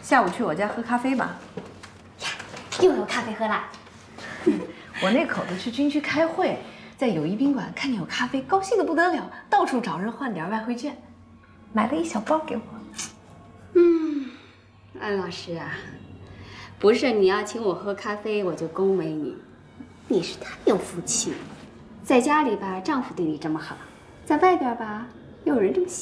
下午去我家喝咖啡吧。 呀，又有咖啡喝啦！ 我那口子去军区开会，在友谊宾馆看见有咖啡，高兴得不得了，到处找人换点外汇券，买了一小包给我。 安老师啊，不是你要请我喝咖啡我就恭维你，你是太有福气了。在家里吧，丈夫对你这么好，在外边吧，又有人这么喜